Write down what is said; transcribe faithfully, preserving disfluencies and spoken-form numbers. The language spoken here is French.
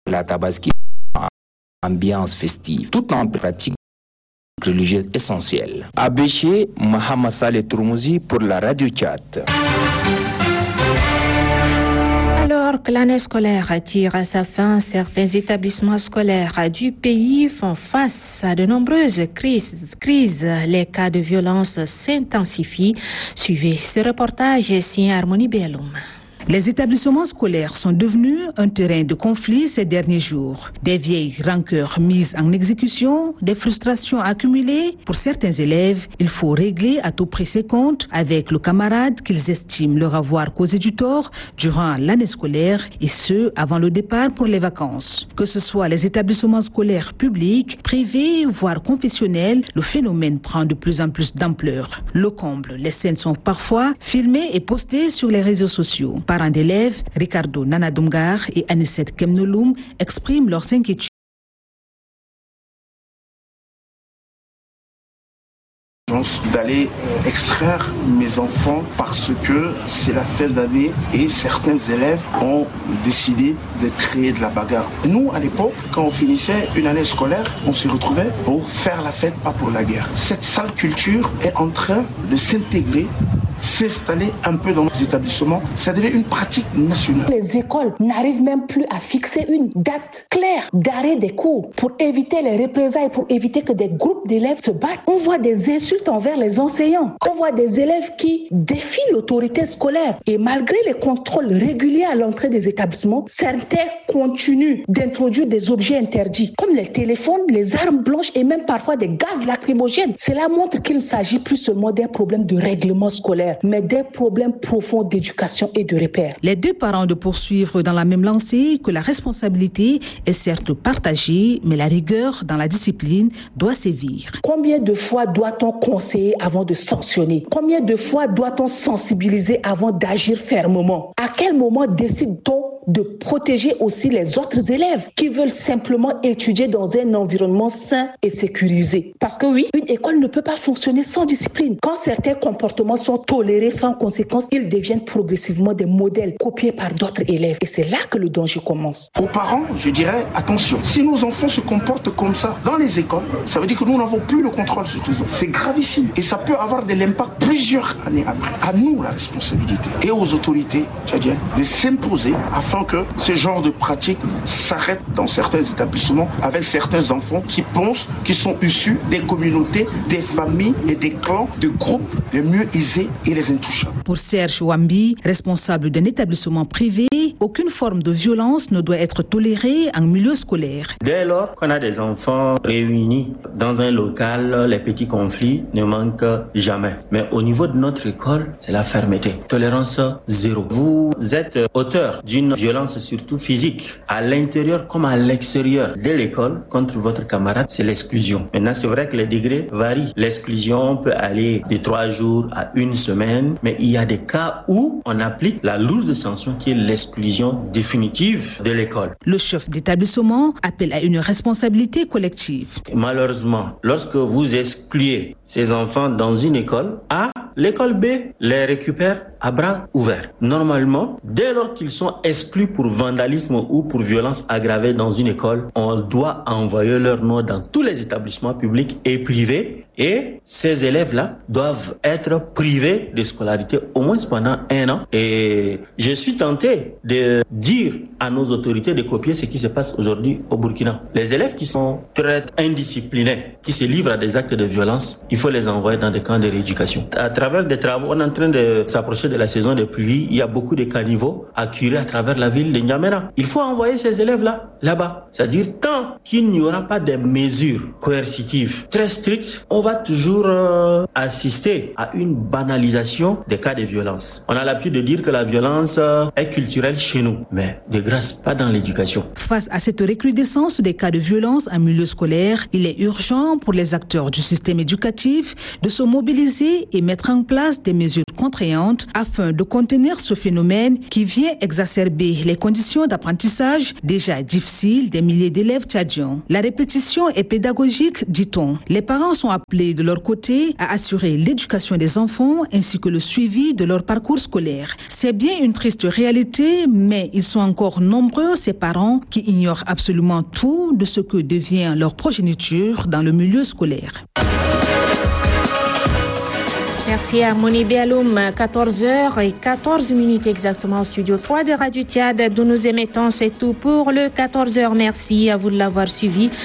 la Tabaski, ambiance festive, tout en pratique religieuse essentielle. Abéché, Mohamed Saleh Tourmouzi pour la Radio Tchad. Alors que l'année scolaire tire à sa fin, certains établissements scolaires du pays font face à de nombreuses crises. crises. Les cas de violence s'intensifient. Suivez ce reportage signé Harmonie Belloum. Les établissements scolaires sont devenus un terrain de conflit ces derniers jours. Des vieilles rancœurs mises en exécution, des frustrations accumulées. Pour certains élèves, il faut régler à tout prix ses comptes avec le camarade qu'ils estiment leur avoir causé du tort durant l'année scolaire et ce, avant le départ pour les vacances. Que ce soit les établissements scolaires publics, privés, voire confessionnels, le phénomène prend de plus en plus d'ampleur. Le comble, les scènes sont parfois filmées et postées sur les réseaux sociaux. Parents d'élèves, Ricardo Nanadumgar et Anicette Kemnoloum expriment leurs inquiétudes. D'aller extraire mes enfants parce que c'est la fin d'année et certains élèves ont décidé de créer de la bagarre. Nous, à l'époque, quand on finissait une année scolaire, on se retrouvait pour faire la fête, pas pour la guerre. Cette sale culture est en train de s'intégrer, s'installer un peu dans nos établissements. Ça devient une pratique nationale. Les écoles n'arrivent même plus à fixer une date claire d'arrêt des cours pour éviter les représailles, pour éviter que des groupes d'élèves se battent. On voit des insultes envers les enseignants. On voit des élèves qui défient l'autorité scolaire. Et malgré les contrôles réguliers à l'entrée des établissements, certains continuent d'introduire des objets interdits, comme les téléphones, les armes blanches et même parfois des gaz lacrymogènes. Cela montre qu'il ne s'agit plus seulement d'un problème de règlement scolaire, mais des problèmes profonds d'éducation et de repères. Les deux parents de poursuivre dans la même lancée que la responsabilité est certes partagée, mais la rigueur dans la discipline doit sévir. Combien de fois doit-on conseiller avant de sanctionner? Combien de fois doit-on sensibiliser avant d'agir fermement? À quel moment décide-t-on de protéger aussi les autres élèves qui veulent simplement étudier dans un environnement sain et sécurisé? Parce que oui, une école ne peut pas fonctionner sans discipline. Quand certains comportements sont tolérés sans conséquence, ils deviennent progressivement des modèles copiés par d'autres élèves. Et c'est là que le danger commence. Aux parents, je dirais, attention, si nos enfants se comportent comme ça dans les écoles, ça veut dire que nous n'avons plus le contrôle sur tout ça. C'est gravissime. Et ça peut avoir de l'impact plusieurs années après. À nous la responsabilité et aux autorités tchadiennes de s'imposer afin que ce genre de pratique s'arrête dans certains établissements avec certains enfants qui pensent qu'ils sont issus des communautés, des familles et des clans, de groupes les mieux aisés et les intouchables. Pour Serge Wambi, responsable d'un établissement privé, aucune forme de violence ne doit être tolérée en milieu scolaire. Dès lors qu'on a des enfants réunis dans un local, les petits conflits ne manquent jamais. Mais au niveau de notre école, c'est la fermeté. Tolérance zéro. Vous êtes auteur d'une violence surtout physique, à l'intérieur comme à l'extérieur de l'école contre votre camarade, c'est l'exclusion. Maintenant, c'est vrai que les degrés varient. L'exclusion peut aller de trois jours à une semaine, mais il y a des cas où on applique la lourde sanction qui est l'exclusion définitive de l'école. Le chef d'établissement appelle à une responsabilité collective. Malheureusement, lorsque vous excluez ces enfants dans une école A, l'école B les récupère à bras ouverts. Normalement, dès lors qu'ils sont exclus pour vandalisme ou pour violence aggravée dans une école, on doit envoyer leur nom dans tous les établissements publics et privés et ces élèves-là doivent être privés de scolarité au moins pendant un an. Et je suis tenté de dire à nos autorités de copier ce qui se passe aujourd'hui au Burkina. Les élèves qui sont très indisciplinés, qui se livrent à des actes de violence, il faut les envoyer dans des camps de rééducation. À travers des travaux, on est en train de s'approcher de la saison des pluies. Il y a beaucoup de caniveaux à curer à travers la ville de N'Djamena. Il faut envoyer ces élèves-là, là-bas. C'est-à-dire, tant qu'il n'y aura pas de mesures coercitives très strictes, on va toujours euh, assister à une banalisation des cas de violence. On a l'habitude de dire que la violence euh, est culturelle chez nous, mais de grâce, pas dans l'éducation. Face à cette recrudescence des cas de violence en milieu scolaire, il est urgent pour les acteurs du système éducatif de se mobiliser et mettre en place des mesures contraignantes afin de contenir ce phénomène qui vient exacerber les conditions d'apprentissage déjà difficiles des milliers d'élèves tchadiens. La répétition est pédagogique, dit-on. Les parents sont appelés appelés de leur côté à assurer l'éducation des enfants ainsi que le suivi de leur parcours scolaire. C'est bien une triste réalité, mais ils sont encore nombreux, ces parents, qui ignorent absolument tout de ce que devient leur progéniture dans le milieu scolaire. Merci à Moni Bialoum, quatorze heures quatorze minutes exactement, studio trois de Radio Tchad, d'où nous émettons. C'est tout pour le quatorze heures. Merci à vous de l'avoir suivi.